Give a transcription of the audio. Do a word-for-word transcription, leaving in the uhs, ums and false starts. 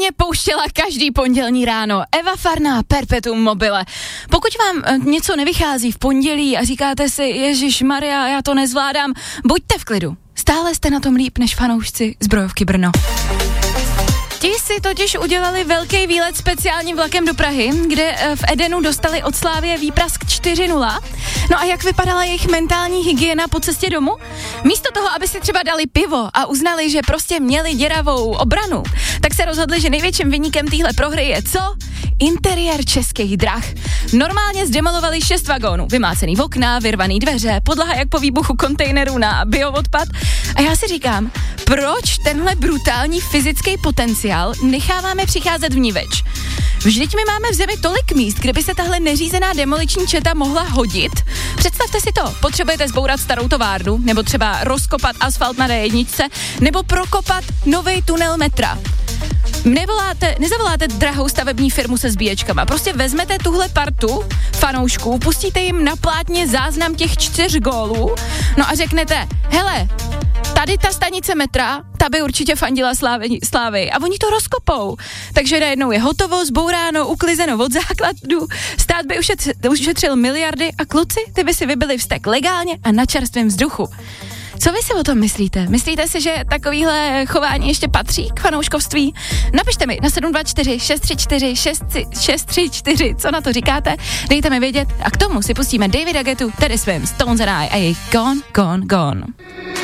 mě pouštěla každý pondělní ráno. Eva Farná, Perpetuum mobile. Pokud vám něco nevychází v pondělí a říkáte si, Ježišmarja, já to nezvládám, buďte v klidu. Stále jste na tom líp než fanoušci Zbrojovky Brno. Ti si totiž udělali velký výlet speciálním vlakem do Prahy, kde v Edenu dostali od Slavie výprask čtyři nula. No a jak vypadala jejich mentální hygiena po cestě domů? Místo toho, aby si třeba dali pivo a uznali, že prostě měli děravou obranu, tak se rozhodli, že největším viníkem téhle prohry je co? Interiér Českých drah. Normálně zdemolovali šest vagónů, vymácený okna, vyrvaný dveře, podlaha jak po výbuchu kontejnerů na bioodpad. A já si říkám, proč tenhle brutální fyzický potenciál necháváme přicházet vniveč? Vždyť my máme v zemi tolik míst, kde by se tahle neřízená demoliční četa mohla hodit. Představte si to, potřebujete zbourat starou továrnu, nebo třeba rozkopat asfalt na dé jedna, nebo prokopat nový tunel metra. Nevoláte, nezavoláte drahou stavební firmu se zbíječkama, prostě vezmete tuhle partu fanoušků, pustíte jim na plátně záznam těch čtyř gólů, no a řeknete, hele, tady ta stanice metra, ta by určitě fandila Slávy, Slávy a oni to rozkopou. Takže najednou je hotovo, zbouráno, uklizeno od základu, stát by ušetřil, ušetřil miliardy a kluci, ty by si vybili vztek legálně a na čerstvém vzduchu. Co vy si o tom myslíte? Myslíte si, že takovýhle chování ještě patří k fanouškovství? Napište mi na sedm dva čtyři šest tři čtyři šest tři čtyři, co na to říkáte, dejte mi vědět a k tomu si pustíme Davida Guettu, tedy svým Stones and I a jej Gone, Gone, Gone.